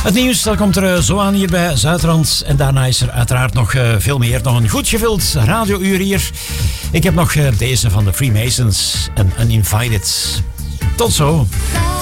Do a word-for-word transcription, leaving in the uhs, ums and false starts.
Het nieuws dat komt er zo aan hier bij Zuidrand. En daarna is er uiteraard nog uh, veel meer. Nog een goed gevuld radiouur hier. Ik heb nog uh, deze van de Freemasons en Uninvited. Tot zo.